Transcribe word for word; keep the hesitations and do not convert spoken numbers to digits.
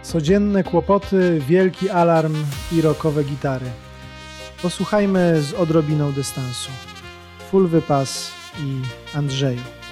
Codzienne kłopoty, wielki alarm i rockowe gitary. Posłuchajmy z odrobiną dystansu. Full Wypas i Andrzeju.